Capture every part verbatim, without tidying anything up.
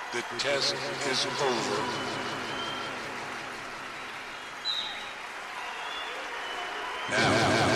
The test is over. Now.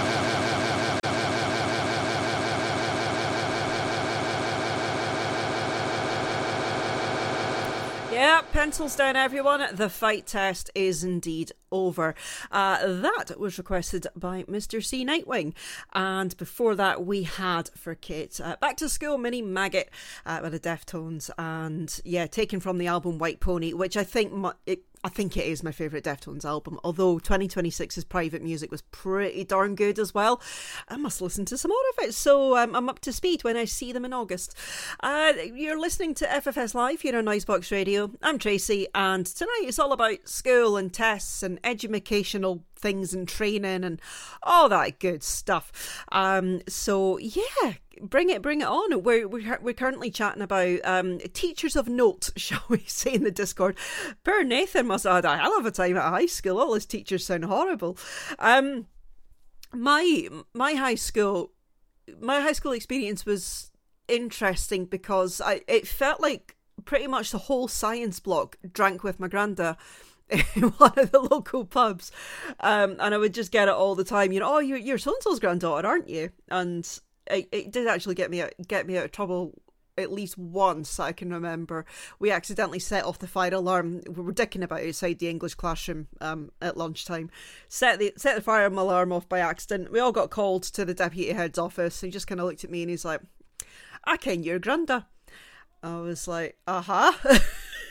Yeah, pencils down, everyone. The fight test is indeed over. Uh, that was requested by Mister C Nightwing. And before that, we had for Kate uh, Back to School Mini Maggot uh, by the Deftones. And yeah, taken from the album White Pony, which I think mu- it I think it is my favourite Deftones album, although twenty twenty-six's Private Music was pretty darn good as well. I must listen to some more of it, so um, I'm up to speed when I see them in August. Uh, you're listening to F F S Live here on Noisebox Radio. I'm Tracy, and tonight it's all about school and tests and educational things and training and all that good stuff. Um, so yeah, bring it, bring it on. We're we're, we're currently chatting about um, teachers of note, shall we say, in the Discord. Poor Nathan must have had a hell of a time at high school. All his teachers sound horrible. Um, my my high school, my high school experience was interesting because I it felt like pretty much the whole science block drank with my granda in one of the local pubs, um, and I would just get it all the time. You know, oh, you're you're so and so's granddaughter, aren't you? And it, it did actually get me out, get me out of trouble at least once. I can remember we accidentally set off the fire alarm. We were dicking about outside the English classroom um, at lunchtime. Set the set the fire alarm off by accident. We all got called to the deputy head's office. He just kind of looked at me and he's like, "I ken your granda." I was like, "Uh huh."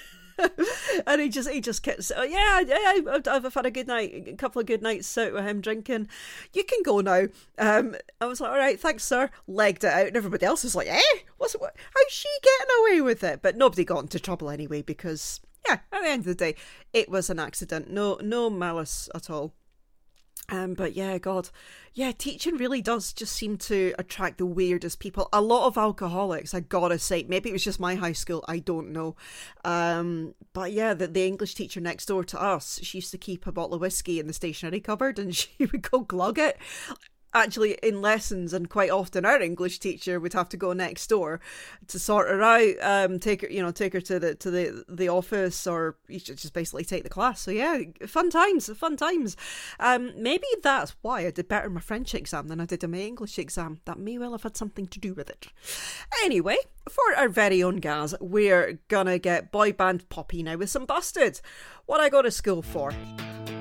And he just he just kept saying, yeah, yeah, I've, I've had a good night, a couple of good nights out with him drinking. You can go now. Um, I was like, all right, thanks, sir. Legged it out, and everybody else was like, eh, what's what? How's she getting away with it? But nobody got into trouble anyway because, yeah, at the end of the day, it was an accident. No, no malice at all. Um, but yeah, God, yeah, teaching really does just seem to attract the weirdest people. A lot of alcoholics, I gotta say. Maybe it was just my high school, I don't know. Um, but yeah, the, the English teacher next door to us, she used to keep a bottle of whiskey in the stationery cupboard and she would go glug it. Actually, in lessons, and quite often our English teacher would have to go next door to sort her out, um, take her, you know, take her to the to the, the office, or you should just basically take the class. So yeah, fun times, fun times. Um, maybe that's why I did better in my French exam than I did in my English exam. That may well have had something to do with it. Anyway, for our very own Gaz, we're gonna get boy band poppy now with some Busted. What I go to school for.